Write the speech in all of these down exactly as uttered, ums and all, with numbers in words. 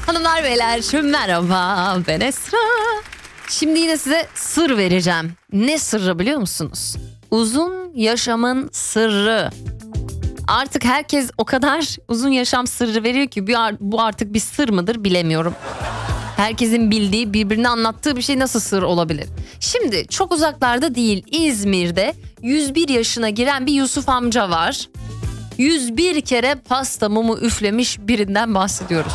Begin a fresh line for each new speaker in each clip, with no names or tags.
Hanımlar beyler merhaba, ben Esra. Şimdi yine size sır vereceğim. Ne sırrı biliyor musunuz? Uzun yaşamın sırrı. Artık herkes o kadar uzun yaşam sırrı veriyor ki bu artık bir sır mıdır bilemiyorum. Herkesin bildiği, birbirine anlattığı bir şey nasıl sır olabilir? Şimdi çok uzaklarda değil, İzmir'de yüz bir yaşına giren bir Yusuf amca var. yüz bir kere pasta mumu üflemiş birinden bahsediyoruz.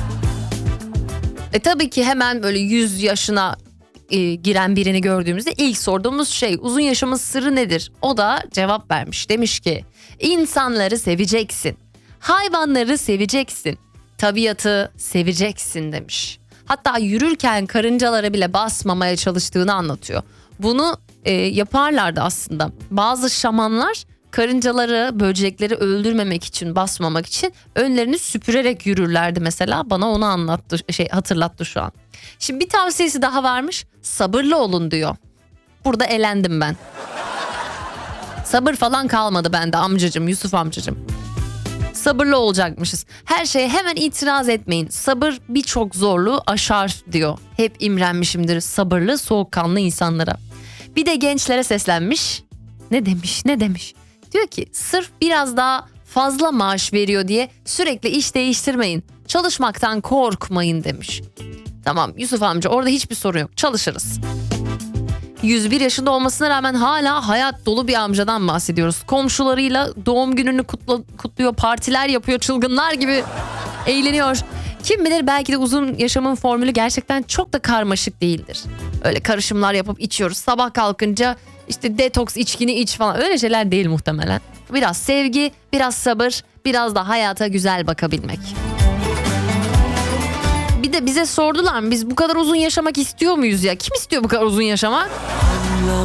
E tabii ki hemen böyle yüz yaşına e, giren birini gördüğümüzde ilk sorduğumuz şey uzun yaşamın sırrı nedir? O da cevap vermiş. Demiş ki insanları seveceksin, hayvanları seveceksin, tabiatı seveceksin demiş. Hatta yürürken karıncalara bile basmamaya çalıştığını anlatıyor. Bunu e, yaparlardı aslında. Bazı şamanlar karıncaları, böcekleri öldürmemek için, basmamak için önlerini süpürerek yürürlerdi mesela. Bana onu anlattı, şey hatırlattı şu an. Şimdi bir tavsiyesi daha varmış. Sabırlı olun diyor. Burada elendim ben. Sabır falan kalmadı bende amcacığım, Yusuf amcacığım. Sabırlı olacakmışız. Her şeye hemen itiraz etmeyin. Sabır birçok zorluğu aşar diyor. Hep imrenmişimdir sabırlı, soğukkanlı insanlara. Bir de gençlere seslenmiş. Ne demiş, ne demiş? Diyor ki sırf biraz daha fazla maaş veriyor diye sürekli iş değiştirmeyin. Çalışmaktan korkmayın demiş. Tamam Yusuf amca, orada hiçbir sorun yok. Çalışırız. yüz bir yaşında olmasına rağmen hala hayat dolu bir amcadan bahsediyoruz. Komşularıyla doğum gününü kutla, kutluyor, partiler yapıyor, çılgınlar gibi eğleniyor. Kim bilir belki de uzun yaşamın formülü gerçekten çok da karmaşık değildir. Öyle karışımlar yapıp içiyoruz. Sabah kalkınca işte detoks içkini iç falan, öyle şeyler değil muhtemelen. Biraz sevgi, biraz sabır, biraz da hayata güzel bakabilmek. Bir de bize sordular mı, biz bu kadar uzun yaşamak istiyor muyuz ya? Kim istiyor bu kadar uzun yaşamak?